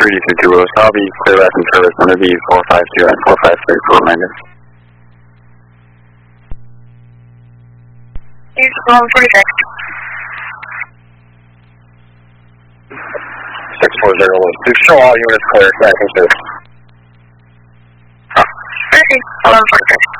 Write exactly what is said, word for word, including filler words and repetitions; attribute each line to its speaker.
Speaker 1: three D two two zero, so I'll be clear back in service on the V four five two and four five three for reminder.
Speaker 2: Here's one forty-six.
Speaker 1: six four zero, please show all units clear back in service.
Speaker 2: Proceed, one forty-six.